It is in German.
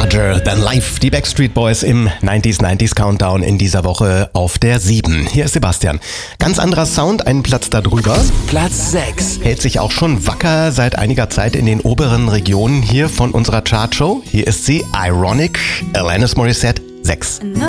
Larger Than Life. Die Backstreet Boys im 90s Countdown in dieser Woche auf der 7. Hier ist Sebastian. Ganz anderer Sound, einen Platz darüber. Platz 6. Hält sich auch schon wacker seit einiger Zeit in den oberen Regionen hier von unserer Chartshow. Hier ist sie, Ironic, Alanis Morissette, 6.